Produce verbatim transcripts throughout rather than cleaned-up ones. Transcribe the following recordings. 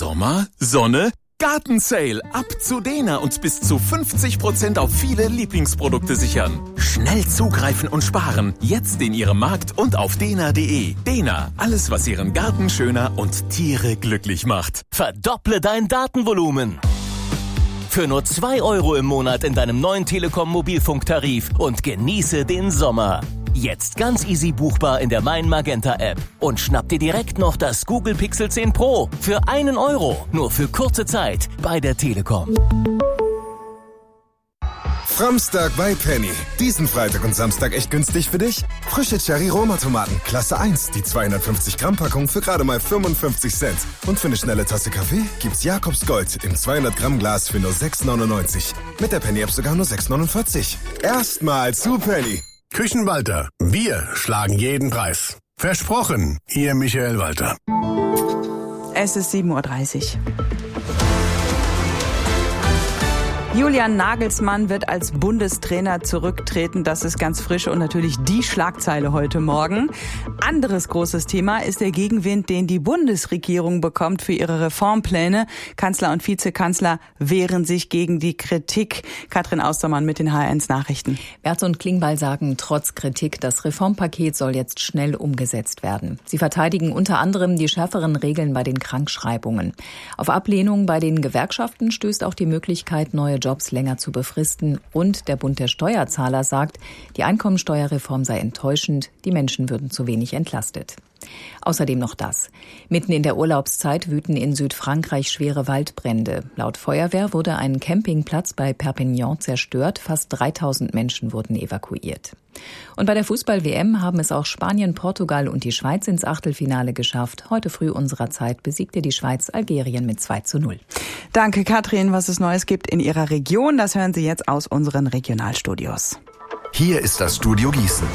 Sommer, Sonne, Gartensale. Ab zu Dena und bis zu fünfzig Prozent auf viele Lieblingsprodukte sichern. Schnell zugreifen und sparen. Jetzt in Ihrem Markt und auf dena punkt de. Dena, alles was Ihren Garten schöner und Tiere glücklich macht. Verdopple dein Datenvolumen. Für nur zwei Euro im Monat in deinem neuen Telekom-Mobilfunktarif und genieße den Sommer. Jetzt ganz easy buchbar in der Mein Magenta App. Und schnapp dir direkt noch das Google Pixel zehn Pro für einen Euro. Nur für kurze Zeit bei der Telekom. Framstag bei Penny. Diesen Freitag und Samstag echt günstig für dich? Frische Cherry-Roma-Tomaten, Klasse eins, die zweihundertfünfzig Gramm Packung für gerade mal fünfundfünfzig Cent. Und für eine schnelle Tasse Kaffee gibt's Jakobs Gold im zweihundert Gramm Glas für nur sechs neunundneunzig. Mit der Penny-App sogar nur sechs neunundvierzig. Erstmal zu Penny. Küchenwalter. Wir schlagen jeden Preis. Versprochen, Ihr Michael Walter. Es ist sieben Uhr dreißig. Julian Nagelsmann wird als Bundestrainer zurücktreten. Das ist ganz frisch und natürlich die Schlagzeile heute Morgen. Anderes großes Thema ist der Gegenwind, den die Bundesregierung bekommt für ihre Reformpläne. Kanzler und Vizekanzler wehren sich gegen die Kritik. Katrin Austermann mit den H R eins Nachrichten. Merz und Klingbeil sagen trotz Kritik, das Reformpaket soll jetzt schnell umgesetzt werden. Sie verteidigen unter anderem die schärferen Regeln bei den Krankschreibungen. Auf Ablehnung bei den Gewerkschaften stößt auch die Möglichkeit, neue Jobs länger zu befristen. Und der Bund der Steuerzahler sagt, die Einkommensteuerreform sei enttäuschend, die Menschen würden zu wenig entlastet. Außerdem noch das. Mitten in der Urlaubszeit wüten in Südfrankreich schwere Waldbrände. Laut Feuerwehr wurde ein Campingplatz bei Perpignan zerstört. Fast dreitausend Menschen wurden evakuiert. Und bei der Fußball-W M haben es auch Spanien, Portugal und die Schweiz ins Achtelfinale geschafft. Heute früh unserer Zeit besiegte die Schweiz Algerien mit zwei zu null. Danke, Katrin. Was es Neues gibt in Ihrer Region, das hören Sie jetzt aus unseren Regionalstudios. Hier ist das Studio Gießen.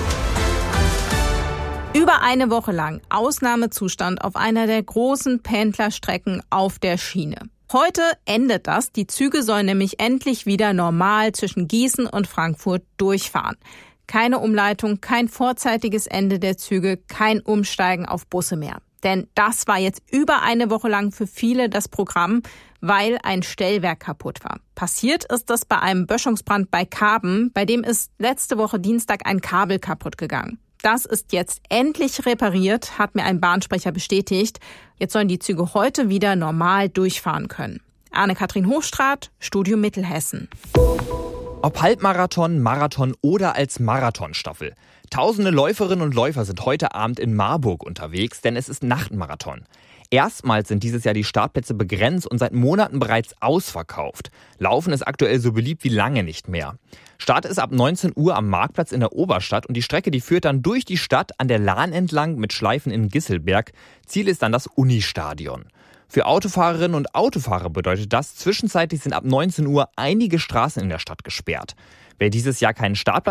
Über eine Woche lang Ausnahmezustand auf einer der großen Pendlerstrecken auf der Schiene. Heute endet das. Die Züge sollen nämlich endlich wieder normal zwischen Gießen und Frankfurt durchfahren. Keine Umleitung, kein vorzeitiges Ende der Züge, kein Umsteigen auf Busse mehr. Denn das war jetzt über eine Woche lang für viele das Programm, weil ein Stellwerk kaputt war. Passiert ist das bei einem Böschungsbrand bei Karben, bei dem ist letzte Woche Dienstag ein Kabel kaputt gegangen. Das ist jetzt endlich repariert, hat mir ein Bahnsprecher bestätigt. Jetzt sollen die Züge heute wieder normal durchfahren können. Anne-Kathrin Hochstraat, Studio Mittelhessen. Ob Halbmarathon, Marathon oder als Marathonstaffel. Tausende Läuferinnen und Läufer sind heute Abend in Marburg unterwegs, denn es ist Nachtmarathon. Erstmals sind dieses Jahr die Startplätze begrenzt und seit Monaten bereits ausverkauft. Laufen ist aktuell so beliebt wie lange nicht mehr. Start ist ab neunzehn Uhr am Marktplatz in der Oberstadt und die Strecke, die führt dann durch die Stadt an der Lahn entlang mit Schleifen in Gisselberg. Ziel ist dann das Unistadion. Für Autofahrerinnen und Autofahrer bedeutet das, zwischenzeitlich sind ab neunzehn Uhr einige Straßen in der Stadt gesperrt. Wer dieses Jahr keinen Startplatz